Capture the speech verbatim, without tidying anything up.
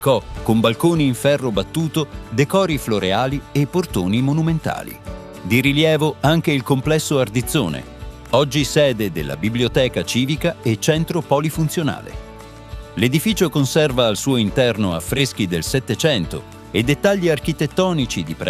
Co, con balconi in ferro battuto, decori floreali e portoni monumentali. Di rilievo anche il complesso Ardizzone, oggi sede della Biblioteca Civica e centro polifunzionale. L'edificio conserva al suo interno affreschi del Settecento e dettagli architettonici di